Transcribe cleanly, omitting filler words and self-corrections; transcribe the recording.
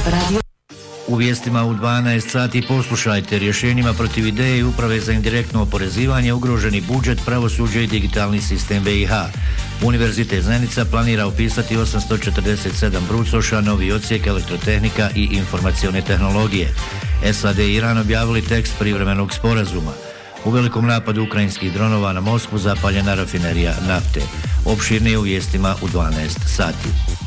Radio. U vijestima u 12 sati poslušajte: rješenjima protiv ideje Uprave za indirektno oporezivanje ugroženi budžet, pravosuđe i digitalni sistem BiH. Univerzitet Zenica planira upisati 847 brucoša, novi odsjek elektrotehnika i informacione tehnologije. SAD i Iran objavili tekst privremenog sporazuma. U velikom napadu ukrajinskih dronova na Moskvu zapaljena rafinerija nafte. Opširnije u vijestima u 12 sati.